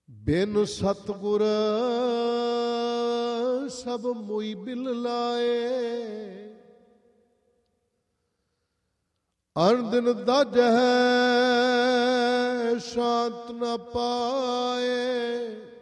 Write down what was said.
ਬਿਨ ਸਤਿਗੁਰ ਸਭ ਮੋਈ ਬਿਲ ਲਾਏ। ਅਨ ਦਿਨ ਦਾਜਹਿ ਸ਼ਾਂਤ ਨ ਪਾਏ।